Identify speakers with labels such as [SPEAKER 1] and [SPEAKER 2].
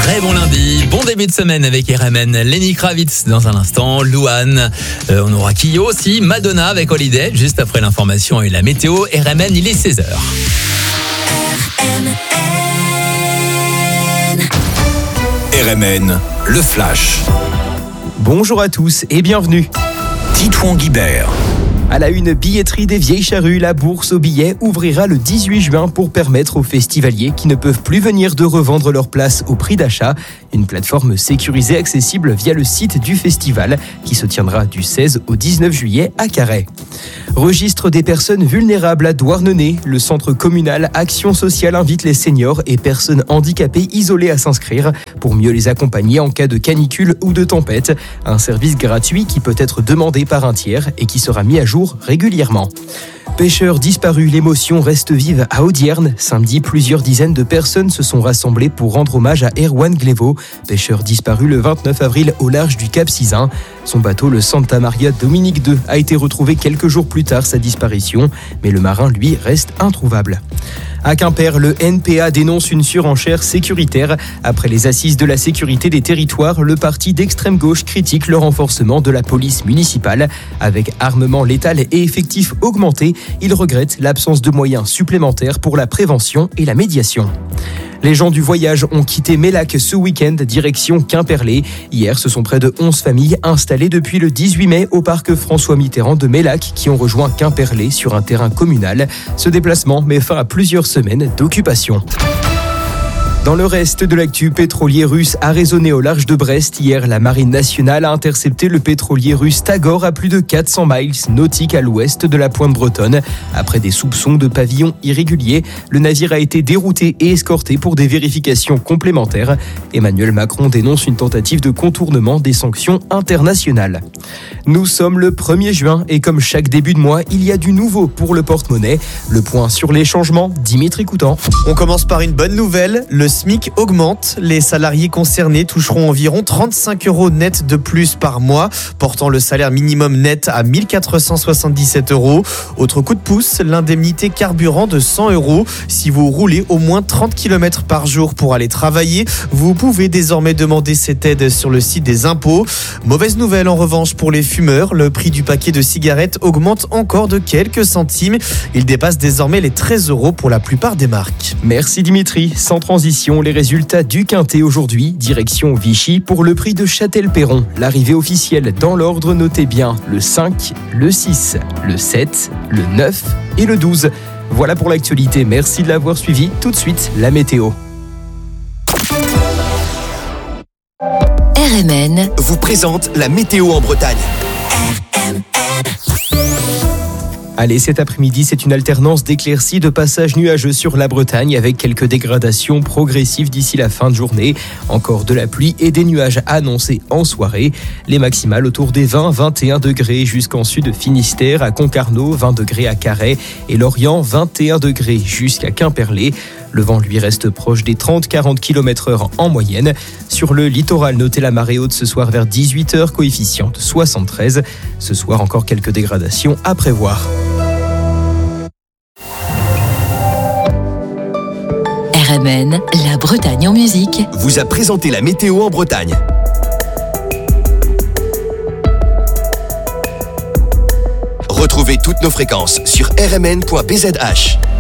[SPEAKER 1] Très bon lundi, bon début de semaine avec RMN, Lenny Kravitz dans un instant, Louane, on aura Kyo aussi, Madonna avec Holiday, juste après l'information et la météo. RMN, il est 16h.
[SPEAKER 2] RMN, le flash.
[SPEAKER 3] Bonjour à tous et bienvenue.
[SPEAKER 2] Titouan Guibert.
[SPEAKER 3] À la une, billetterie des Vieilles Charrues, la bourse aux billets ouvrira le 18 juin pour permettre aux festivaliers qui ne peuvent plus venir de revendre leurs places au prix d'achat. Une plateforme sécurisée accessible via le site du festival qui se tiendra du 16 au 19 juillet à Carhaix. Registre des personnes vulnérables à Douarnenez. Le centre communal Action Sociale invite les seniors et personnes handicapées isolées à s'inscrire pour mieux les accompagner en cas de canicule ou de tempête. Un service gratuit qui peut être demandé par un tiers et qui sera mis à jour régulièrement. Pêcheurs disparus, l'émotion reste vive à Audierne. Samedi, plusieurs dizaines de personnes se sont rassemblées pour rendre hommage à Erwan Glevo, pêcheur disparu le 29 avril au large du Cap Sizun. Son bateau, le Santa Maria Dominique II, a été retrouvé quelques jours plus tard sa disparition, mais le marin, lui, reste introuvable. À Quimper, le NPA dénonce une surenchère sécuritaire. Après les assises de la sécurité des territoires, le parti d'extrême gauche critique le renforcement de la police municipale. Avec armement létal et effectifs augmentés, il regrette l'absence de moyens supplémentaires pour la prévention et la médiation. Les gens du voyage ont quitté Mélac ce week-end, direction Quimperlé. Hier, ce sont près de 11 familles installées depuis le 18 mai au parc François Mitterrand de Mélac qui ont rejoint Quimperlé sur un terrain communal. Ce déplacement met fin à plusieurs semaines d'occupation. Dans le reste de l'actu, pétrolier russe a résonné au large de Brest. Hier, la marine nationale a intercepté le pétrolier russe Tagor à plus de 400 miles nautiques à l'ouest de la pointe bretonne. Après des soupçons de pavillons irréguliers, le navire a été dérouté et escorté pour des vérifications complémentaires. Emmanuel Macron dénonce une tentative de contournement des sanctions internationales. Nous sommes le 1er juin et comme chaque début de mois, il y a du nouveau pour le porte-monnaie. Le point sur les changements, Dimitri Coutan.
[SPEAKER 4] On commence par une bonne nouvelle, le SMIC augmente. Les salariés concernés toucheront environ 35 € net de plus par mois, portant le salaire minimum net à 1 477 €. Autre coup de pouce, l'indemnité carburant de 100 €. Si vous roulez au moins 30 km par jour pour aller travailler, vous pouvez désormais demander cette aide sur le site des impôts. Mauvaise nouvelle en revanche pour les fumeurs, le prix du paquet de cigarettes augmente encore de quelques centimes. Il dépasse désormais les 13 € pour la plupart des marques.
[SPEAKER 3] Merci Dimitri. Sans transition, les résultats du Quintet aujourd'hui, direction Vichy pour le prix de Châtel-Perron. L'arrivée officielle dans l'ordre, notez bien le 5, le 6, le 7, le 9 et le 12. Voilà pour l'actualité, merci de l'avoir suivi. Tout de suite, la météo.
[SPEAKER 2] RMN vous présente la météo en Bretagne.
[SPEAKER 3] Allez, cet après-midi, c'est une alternance d'éclaircies, de passages nuageux sur la Bretagne avec quelques dégradations progressives d'ici la fin de journée. Encore de la pluie et des nuages annoncés en soirée. Les maximales autour des 20-21 degrés jusqu'en sud Finistère, à Concarneau, 20 degrés à Carhaix et Lorient, 21 degrés jusqu'à Quimperlé. Le vent, lui, reste proche des 30-40 km/h en moyenne. Sur le littoral, notez la marée haute ce soir vers 18h, coefficient de 73. Ce soir, encore quelques dégradations à prévoir.
[SPEAKER 5] RMN, la Bretagne en musique,
[SPEAKER 2] vous a présenté la météo en Bretagne. Retrouvez toutes nos fréquences sur rmn.bzh.